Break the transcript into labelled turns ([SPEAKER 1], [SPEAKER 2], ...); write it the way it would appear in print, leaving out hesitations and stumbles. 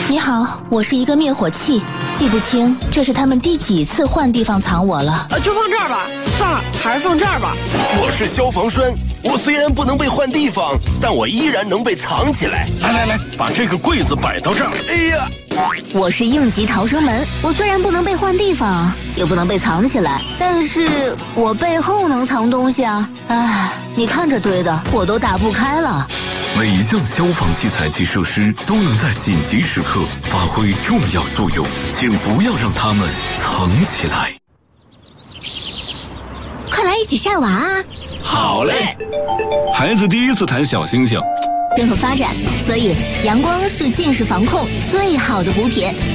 [SPEAKER 1] 你好，我是一个灭火器，记不清这是他们第几次换地方藏我了。
[SPEAKER 2] 就放这儿吧，算了，还是放这儿吧。
[SPEAKER 3] 我是消防栓，我虽然不能被换地方，但我依然能被藏起来。
[SPEAKER 4] 来，把这个柜子摆到这儿。
[SPEAKER 3] 哎呀！
[SPEAKER 1] 我是应急逃生门，我虽然不能被换地方，也不能被藏起来，但是我背后能藏东西啊！唉，你看这堆的，我都打不开了。
[SPEAKER 5] 每一项消防器材及设施都能在紧急时刻发挥重要作用，请不要让它们藏起来。
[SPEAKER 1] 快来一起晒娃啊！
[SPEAKER 4] 好嘞。孩子第一次弹小星星。
[SPEAKER 1] 人和发展，所以阳光是近视防控最好的补品。